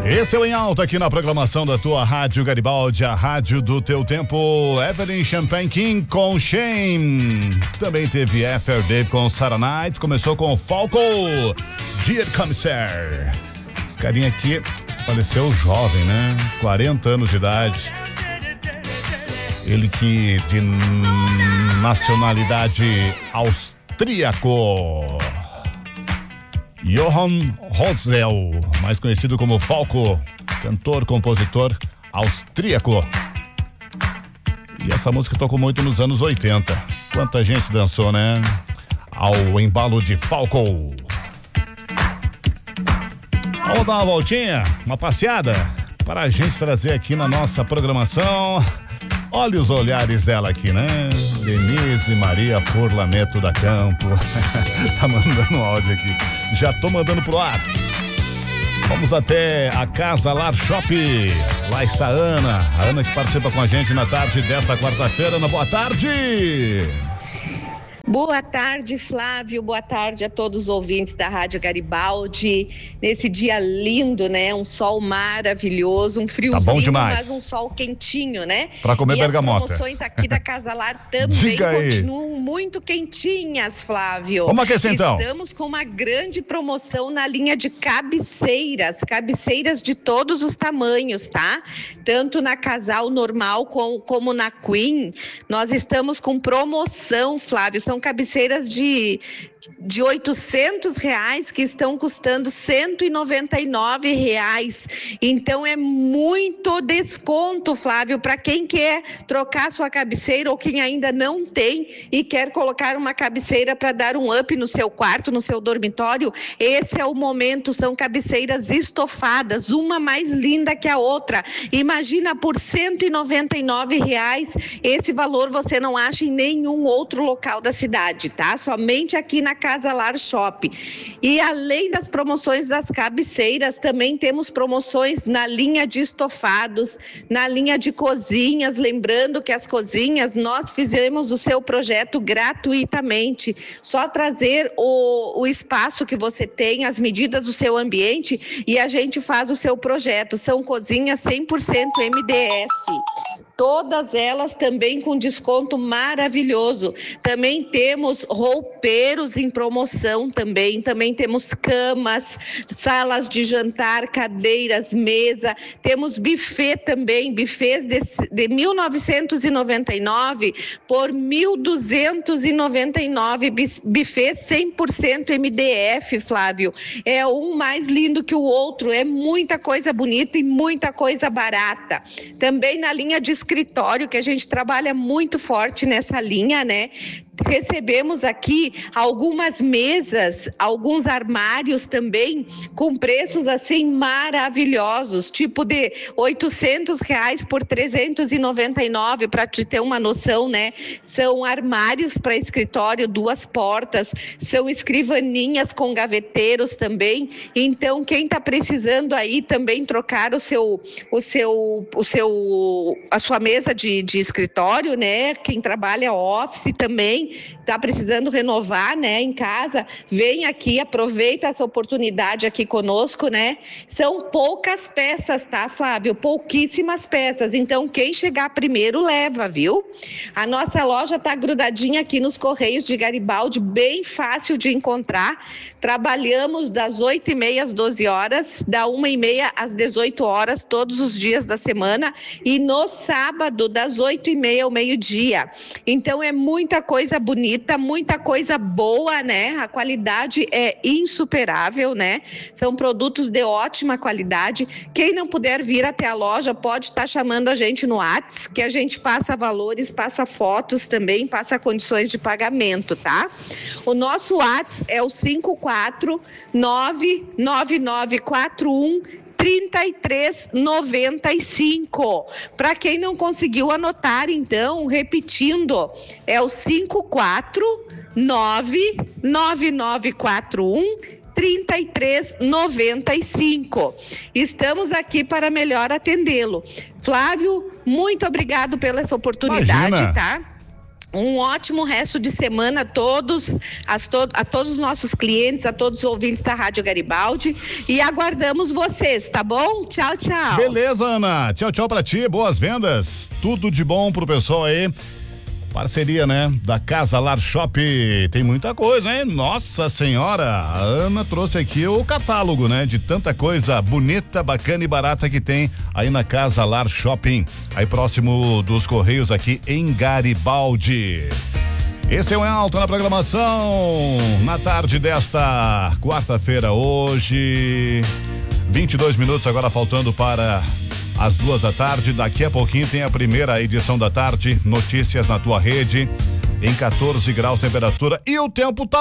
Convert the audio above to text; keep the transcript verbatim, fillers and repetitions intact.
Esse é o Em Alta aqui na programação da tua Rádio Garibaldi, a rádio do teu tempo. Evelyn Champagne King com Shame. Também teve After Day com Sarah Knight. Começou com o Falco, Dear Commissaire. Esse carinha aqui faleceu jovem, né? quarenta anos de idade. Ele que de nacionalidade austríaco. Johann Rosel, mais conhecido como Falco, cantor, compositor austríaco. E essa música tocou muito nos anos oitenta. Quanta gente dançou, né? Ao embalo de Falco. Vamos dar uma voltinha, uma passeada, para a gente trazer aqui na nossa programação. Olha os olhares dela aqui, né? Denise Maria Furlaneto da Campo. Tá mandando um áudio aqui. Já tô mandando pro ar. Vamos até a Casa Lar Shop. Lá está a Ana. A Ana que participa com a gente na tarde desta quarta-feira. Ana, boa tarde. Boa tarde, Flávio. Boa tarde a todos os ouvintes da Rádio Garibaldi. Nesse dia lindo, né? Um sol maravilhoso, um friozinho, tá bom demais. Mas um sol quentinho, né? Pra comer e bergamota. As promoções aqui da Casa Lar também continuam muito quentinhas, Flávio. Vamos aquecer então. Estamos com uma grande promoção na linha de cabeceiras, cabeceiras de todos os tamanhos, tá? Tanto na Casal normal com, como na Queen. Nós estamos com promoção, Flávio. São cabeceiras de, de oitocentos reais que estão custando cento e noventa e nove reais. Então é muito desconto, Flávio, para quem quer trocar sua cabeceira ou quem ainda não tem e quer colocar uma cabeceira para dar um up no seu quarto, no seu dormitório. Esse é o momento, são cabeceiras estofadas, uma mais linda que a outra. Imagina, por cento e noventa e nove reais, esse valor você não acha em nenhum outro local da cidade, tá? Somente aqui na Casa Lar Shop. E além das promoções das cabeceiras, também temos promoções na linha de estofados, na linha de cozinhas. Lembrando que as cozinhas, nós fizemos o seu projeto gratuitamente. Só trazer o, o espaço que você tem, as medidas do seu ambiente e a gente faz o seu projeto. São cozinhas cem por cento M D F. Todas elas também com desconto maravilhoso. Também temos roupeiros em promoção também. Também temos camas, salas de jantar, cadeiras, mesa. Temos buffet também, buffets de, de mil novecentos e noventa e nove por mil duzentos e noventa e nove. Buffet cem por cento M D F, Flávio. É um mais lindo que o outro. É muita coisa bonita e muita coisa barata. Também na linha de escritório, que a gente trabalha muito forte nessa linha, né? Recebemos aqui algumas mesas, alguns armários também, com preços assim maravilhosos, tipo de oitocentos reais por trezentos e noventa e nove, para te ter uma noção, né? São armários para escritório, duas portas, são escrivaninhas com gaveteiros também. Então, quem está precisando aí também trocar o seu, o seu, o seu, a sua mesa de, de escritório, né? Quem trabalha office também, está precisando renovar, né, em casa, vem aqui, aproveita essa oportunidade aqui conosco, né? São poucas peças, tá, Flávio? Pouquíssimas peças. Então, quem chegar primeiro leva, viu? A nossa loja tá grudadinha aqui nos Correios de Garibaldi, bem fácil de encontrar. Trabalhamos das oito e meia às doze horas, da uma e meia às dezoito horas, todos os dias da semana, e no sábado, das oito e meia ao meio-dia. Então, é muita coisa bonita, muita coisa boa, né? A qualidade é insuperável, né? São produtos de ótima qualidade. Quem não puder vir até a loja pode estar tá chamando a gente no WhatsApp, que a gente passa valores, passa fotos também, passa condições de pagamento, tá? O nosso WhatsApp é o cinco quatro nove nove nove quatro um trinta e três noventa e cinco. Para quem não conseguiu anotar, então, repetindo, é o cinco quatro nove nove nove quatro um trinta e três noventa e cinco. Estamos aqui para melhor atendê-lo. Flávio, muito obrigado pela essa oportunidade, Imagina. tá? Um ótimo resto de semana a todos, as to- a todos os nossos clientes, a todos os ouvintes da Rádio Garibaldi, e aguardamos vocês, tá bom? Tchau, tchau. Beleza, Ana. Tchau, tchau pra ti, boas vendas. Tudo de bom pro pessoal aí. Parceria, né? Da Casa Lar Shop. Tem muita coisa, hein? Nossa Senhora! A Ana trouxe aqui o catálogo, né? De tanta coisa bonita, bacana e barata que tem aí na Casa Lar Shopping. Aí próximo dos Correios aqui em Garibaldi. Esse é o Alto na programação. Na tarde desta quarta-feira, hoje. vinte e dois minutos agora faltando para às duas da tarde. Daqui a pouquinho tem a primeira edição da tarde. Notícias na tua rede. Em quatorze graus temperatura. E o tempo tá